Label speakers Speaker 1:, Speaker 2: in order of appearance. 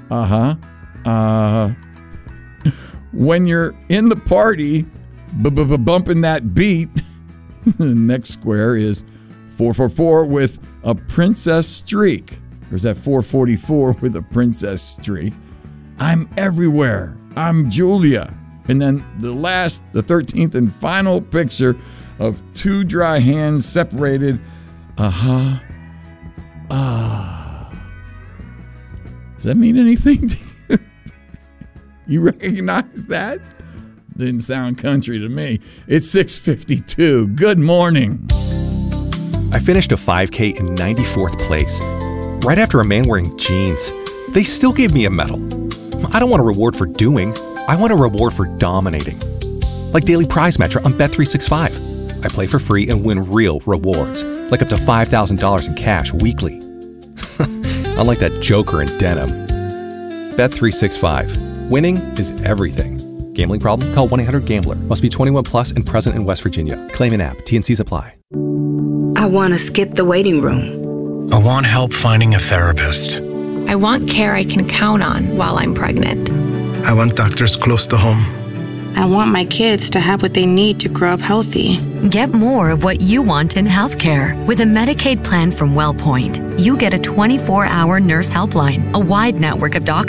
Speaker 1: When you're in the party, bumping that beat, the next square is 444 with a princess streak. Or is that 444 with a princess streak? I'm everywhere. I'm Julia. And then the 13th and final picture of two dry hands separated. Does that mean anything to you? You recognize that? Didn't sound country to me. It's 6:52. Good morning.
Speaker 2: I finished a 5K in 94th place. Right after a man wearing jeans. They still gave me a medal. I don't want a reward for doing. I want a reward for dominating. Like Daily Prize Matcher on Bet365. I play for free and win real rewards, like up to $5,000 in cash weekly. Unlike that joker in denim. Bet365. Winning is everything. Gambling problem? Call 1-800-GAMBLER. Must be 21 plus and present in West Virginia. Claim an app. T&Cs apply.
Speaker 3: I want to skip the waiting room.
Speaker 4: I want help finding a therapist.
Speaker 5: I want care I can count on while I'm pregnant.
Speaker 4: I want doctors close to home.
Speaker 3: I want my kids to have what they need to grow up healthy.
Speaker 6: Get more of what you want in healthcare. With a Medicaid plan from WellPoint, you get a 24-hour nurse helpline, a wide network of doctors,